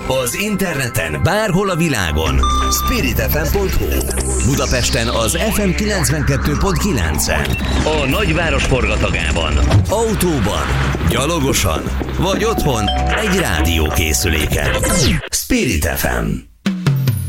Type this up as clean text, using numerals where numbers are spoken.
Az interneten bárhol a világon. spiritfm.hu. Budapesten az FM 92.9-en. A nagyváros forgatagában. Autóban, gyalogosan vagy otthon egy rádiókészüléken. Spirit FM.